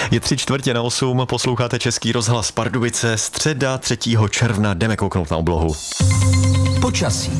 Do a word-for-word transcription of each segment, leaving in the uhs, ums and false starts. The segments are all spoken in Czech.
Je tři čtvrtě na osm, posloucháte Český rozhlas Pardubice, středa třetího června, jdeme kouknout na oblohu. Počasí.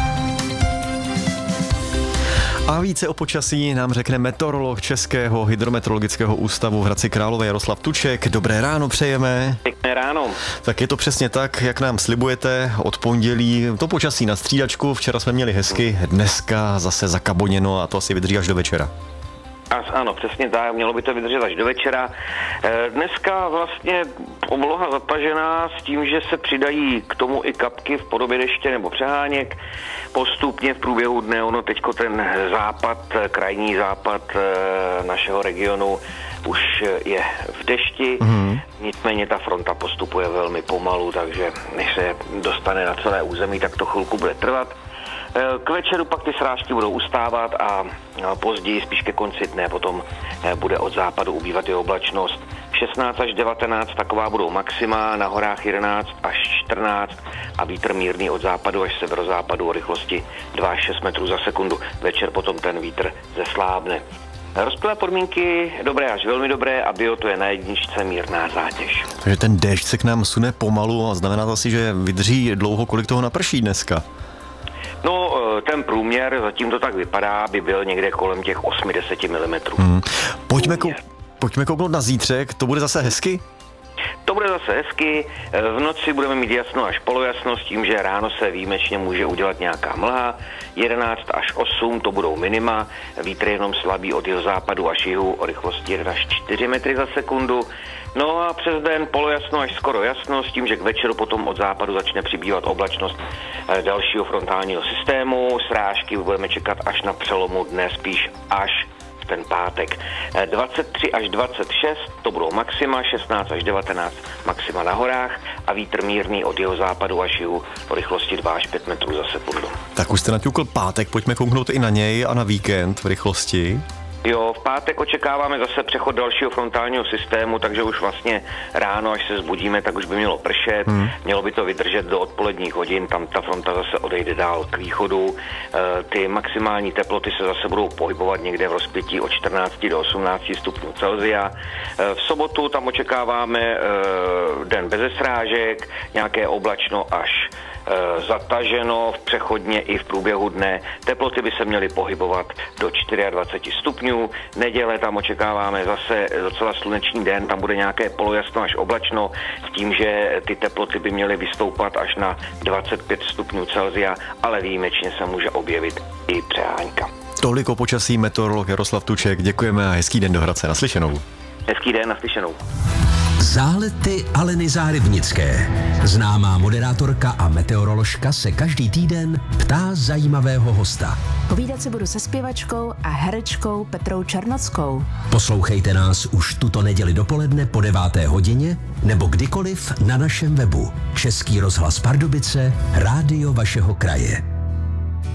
A více o počasí nám řekne meteorolog Českého hydrometeorologického ústavu v Hradci Králové Jaroslav Tuček. Dobré ráno přejeme. Pěkné ráno. Tak je to přesně tak, jak nám slibujete od pondělí. To počasí na střídačku, včera jsme měli hezky, dneska zase zakaboněno a to asi vydrží až do večera. Ano, přesně tak, mělo by to vydržet až do večera. Dneska vlastně obloha zatažená s tím, že se přidají k tomu i kapky v podobě deště nebo přeháněk. Postupně v průběhu dne, ono teďko ten západ, krajní západ našeho regionu už je v dešti, mm. nicméně ta fronta postupuje velmi pomalu, takže než se dostane na celé území, tak to chvilku bude trvat. K večeru pak ty srážky budou ustávat a později, spíš ke konci dne, potom bude od západu ubývat i oblačnost. šestnáct až devatenáct taková budou maxima, na horách jedenáct až čtrnáct a vítr mírný od západu až severozápadu o rychlosti dva až šest metrů za sekundu. Večer potom ten vítr zeslábne. Rozptylé podmínky dobré až velmi dobré a bio to je na jedničce mírná zátěž. Takže ten déšť se k nám sune pomalu a znamená to asi, že vydrží dlouho, kolik toho naprší dneska? No, ten průměr, zatím to tak vypadá, by byl někde kolem těch osm až deset milimetrů. Hmm. Pojďme, kou- pojďme kouknout na zítřek, to bude zase hezky? To bude zase hezky, v noci budeme mít jasno až polojasno s tím, že ráno se výjimečně může udělat nějaká mlha, jedenáct až osm to budou minima, vítr jenom slabý od jihozápadu až jihu o rychlosti jedna až čtyři metry za sekundu. No a přes den polojasno až skoro jasno s tím, že k večeru potom od západu začne přibývat oblačnost dalšího frontálního systému. Srážky budeme čekat až na přelomu dne, spíš až v ten pátek. dvacet tři až dvacet šest to budou maxima, šestnáct až devatenáct maxima na horách a vítr mírný od jeho západu až jihu o rychlosti dva až pět metrů za sekundu. Tak už jste naťukl pátek, pojďme kouknout i na něj a na víkend v rychlosti. Jo, v pátek očekáváme zase přechod dalšího frontálního systému, takže už vlastně ráno, až se zbudíme, tak už by mělo pršet. Hmm. Mělo by to vydržet do odpoledních hodin, tam ta fronta zase odejde dál k východu. E, ty maximální teploty se zase budou pohybovat někde v rozpětí od čtrnáct do osmnáct stupňů Celsia. E, v sobotu tam očekáváme e, den bez srážek, nějaké oblačno až zataženo v přechodně i v průběhu dne. Teploty by se měly pohybovat do dvacet čtyři stupňů. Neděle tam očekáváme zase docela sluneční den, tam bude nějaké polojasno až oblačno s tím, že ty teploty by měly vystoupat až na dvacet pět stupňů Celsia, ale výjimečně se může objevit i přehánka. Toliko počasí meteorolog Jaroslav Tuček, děkujeme a hezký den do Hradce, naslyšenou. Hezký den, naslyšenou. Zálety Aleny Zárybnické. Známá moderátorka a meteoroložka se každý týden ptá zajímavého hosta. Povídat si budu se zpěvačkou a herečkou Petrou Černockou. Poslouchejte nás už tuto neděli dopoledne po deváté hodině nebo kdykoliv na našem webu. Český rozhlas Pardubice, rádio vašeho kraje.